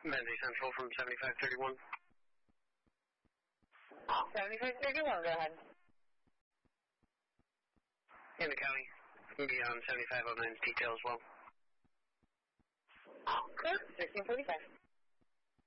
Mendy Central from 7531. 7531, go ahead. In the county. Beyond 7509's detail as well. Clear, 1645.